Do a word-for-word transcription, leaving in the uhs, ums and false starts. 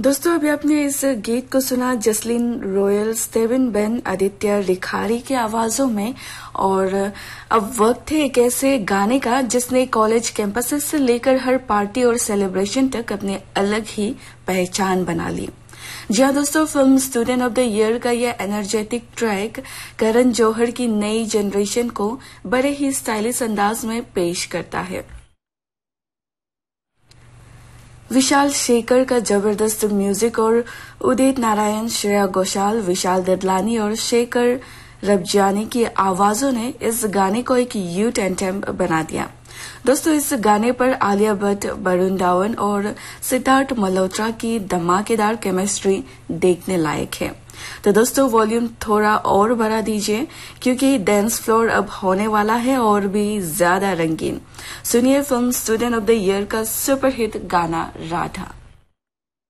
दोस्तों अभी आपने इस गीत को सुना Jasleen royal, Stephen Ben, Aditya Rikhari की आवाजों में। और अब वक्त है एक ऐसे गाने का जिसने कॉलेज कैंपसेस से लेकर हर पार्टी और सेलिब्रेशन तक अपनी अलग ही पहचान बना ली। जी हाँ दोस्तों, film student of the year का यह एनर्जेटिक ट्रैक करण जौहर की नई जनरेशन को बड़े ही स्टाइलिश अंदाज में पेश करता है। विशाल शेखर का जबरदस्त म्यूजिक और उदित नारायण, श्रेया घोषाल, विशाल ददलानी और शेखर रबजानी की आवाजों ने इस गाने को एक यूथ एंथेम बना दिया। दोस्तों इस गाने पर आलिया भट्ट, वरुण धवन और सिद्धार्थ मल्होत्रा की धमाकेदार केमिस्ट्री देखने लायक है। तो दोस्तों वॉल्यूम थोड़ा और बढ़ा दीजिए क्योंकि डांस फ्लोर अब होने वाला है और भी ज्यादा रंगीन। सुनिए film student of the year का सुपरहिट गाना राधा।